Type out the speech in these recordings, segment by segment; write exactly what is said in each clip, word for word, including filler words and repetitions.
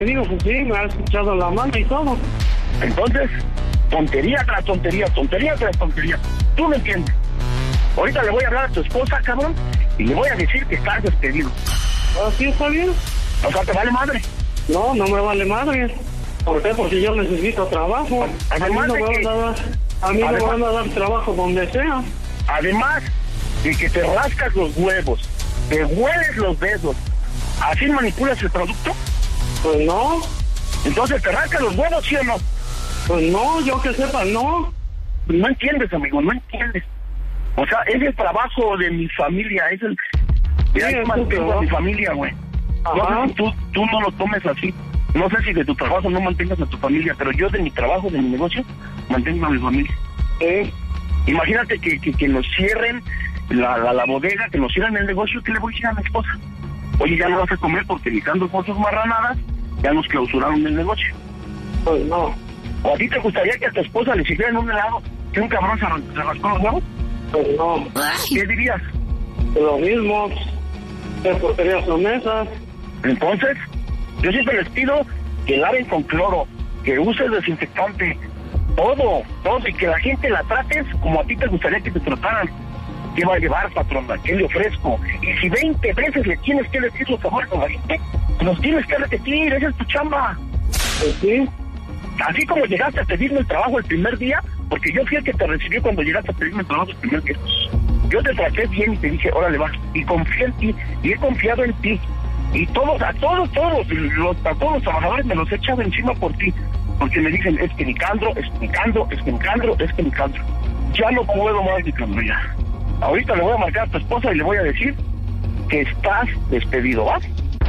Te digo que sí, me has echado la mano y todo. Entonces, tontería tras tontería, tontería tras tontería. Tú me entiendes. Ahorita le voy a hablar a tu esposa, cabrón, y le voy a decir que estás despedido. ¿Así está bien? O sea, ¿te vale madre? No, no me vale madre. ¿Por qué? Porque yo necesito trabajo. A mí no me van a dar, a mí no me van a dar trabajo donde sea. Además de que te rascas los huevos, te hueles los dedos, ¿así manipulas el producto? Pues no. Entonces, ¿te rascas los huevos, sí o no? Pues no, yo que sepa, no. No entiendes, amigo, no entiendes. O sea, es el trabajo de mi familia, es el... Mira, Sí, yo es mantengo tu a mi familia, güey. No sé si tú, tú no lo tomes así. No sé si de tu trabajo no mantengas a tu familia, pero yo de mi trabajo, de mi negocio, mantengo a mi familia. Sí. Imagínate que, que, que nos cierren la, la, la bodega, que nos cierren el negocio, ¿qué le voy a decir a mi esposa? Oye, ya no vas a comer porque gritando cosas marranadas, ya nos clausuraron el negocio. Pues no. ¿O a ti te gustaría que a tu esposa le sirvieran un helado que un cabrón se, se rascó los huevos? Pues no. ¿Qué dirías? Lo mismo. ¿Qué porquerías son esas? Entonces, yo siempre les pido que laven con cloro, que uses desinfectante, todo, todo, y que la gente la trates como a ti te gustaría que te trataran. ¿Qué va a llevar, patrona? ¿Qué le ofrezco? Y si veinte veces le tienes que decir los favores a la gente, los tienes que repetir, esa es tu chamba. Pues sí. Así como llegaste a pedirme el trabajo el primer día, porque yo fui el que te recibió cuando llegaste a pedirme el trabajo el primer día. Yo te traté bien y te dije, órale, va, y confié en ti, y he confiado en ti. Y todos, a todos, todos, los, a todos los trabajadores me los he echado encima por ti. Porque me dicen, es que Nicandro, es que Nicandro, es que Nicandro, es que Nicandro. Ya no puedo más, Nicandro, ya. Ahorita le voy a marcar a tu esposa y le voy a decir que estás despedido, ¿va?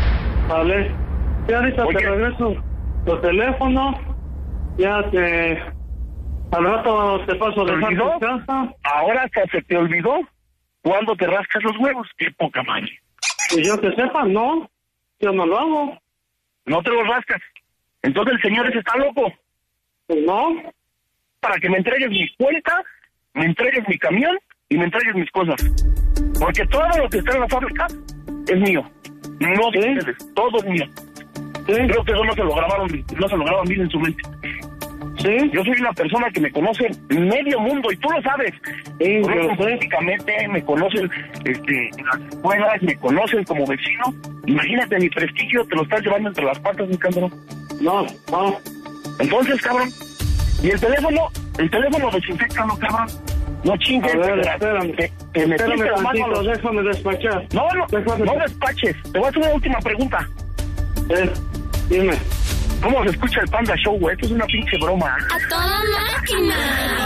Vale. Ya ahorita Oye. te regreso tu teléfono. Ya te... Al rato te paso a ¿Te dejar olvidó? tu casa. Ahora hasta se te olvidó cuando te rascas los huevos. Qué poca madre. Y yo que sepa, no. Yo no lo hago. No te los rascas. Entonces el señor ese está loco. Pues no. Para que me entregues mi cuenta, me entregues mi camión y me entregues mis cosas. Porque todo lo que está en la fábrica es mío. No de ¿Sí? ustedes. Todo es mío. Sí. Creo que eso no se lo grabaron, no se lo graban bien en su mente. Sí. Yo soy una persona que me conoce medio mundo y tú lo sabes. Sí, Me yo conocen sé. políticamente, me conocen este, en las escuelas, me conocen como vecino. Imagínate mi prestigio, te lo estás llevando entre las patas, mi cabrón. No, no. Entonces, cabrón, y el teléfono, el teléfono desinfectalo, cabrón. No chingues, A ver, te- espérame. te, te metiste Espérame la mano a tantito, los- déjame despachar. No, no, Déjame- no despaches. Te voy a hacer una última pregunta. Eh, dime. ¿Cómo se escucha el Panda Show, güey? Esto es una pinche broma. ¡A toda máquina!